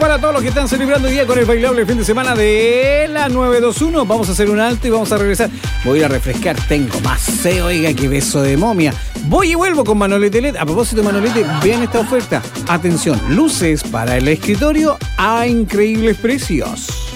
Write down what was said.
para todos los que están celebrando hoy día con el bailable fin de semana de la 921. Vamos a hacer un alto y vamos a regresar. Voy a ir a refrescar. Tengo más sed, oiga, que beso de momia. Voy y vuelvo con Manolete LED. A propósito de Manolete, vean esta oferta. Atención, luces para el escritorio a increíbles precios.